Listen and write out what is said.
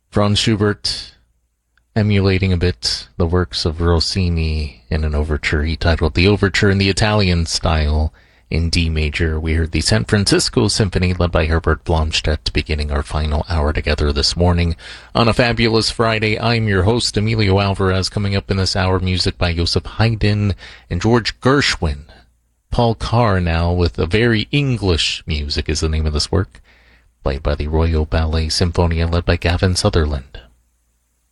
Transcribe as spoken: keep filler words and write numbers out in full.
Franz Schubert emulating a bit the works of Rossini in an overture he titled The Overture in the Italian Style in D major. We heard the San Francisco Symphony led by Herbert Blomstedt, beginning our final hour together this morning on a fabulous Friday. I'm your host, Emilio Alvarez. Coming up in this hour, music by Joseph Haydn and George Gershwin. Paul Carr now with a very English music is the name of this work, played by the Royal Ballet Symphonia led by Gavin Sutherland.